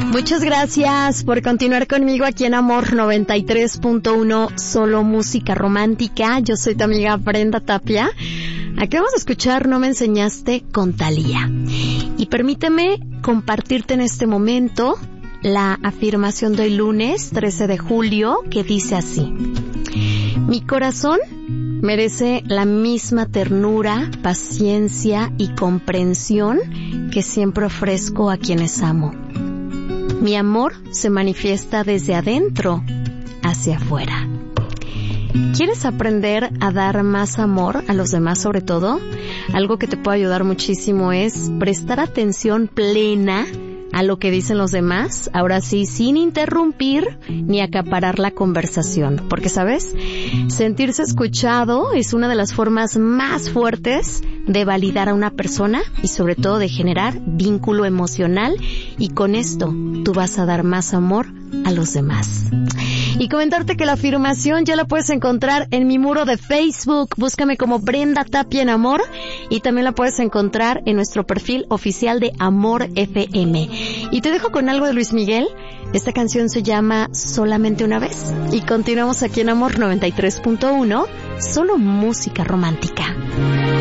Muchas gracias por continuar conmigo aquí en Amor 93.1, solo música romántica. Yo soy tu amiga Brenda Tapia. Aquí vamos a escuchar No me enseñaste con Thalía. Y permíteme compartirte en este momento la afirmación de hoy lunes 13 de julio que dice así: mi corazón merece la misma ternura, paciencia y comprensión que siempre ofrezco a quienes amo. Mi amor se manifiesta desde adentro hacia afuera. ¿Quieres aprender a dar más amor a los demás sobre todo? Algo que te puede ayudar muchísimo es prestar atención plena a lo que dicen los demás, ahora sí, sin interrumpir ni acaparar la conversación. Porque, ¿sabes? Sentirse escuchado es una de las formas más fuertes de validar a una persona y sobre todo de generar vínculo emocional, y con esto tú vas a dar más amor a los demás. Y comentarte que la afirmación ya la puedes encontrar en mi muro de Facebook. Búscame como Brenda Tapia en Amor, y también la puedes encontrar en nuestro perfil oficial de Amor FM. Y te dejo con algo de Luis Miguel. Esta canción se llama Solamente una vez. Y continuamos aquí en Amor 93.1, solo música romántica.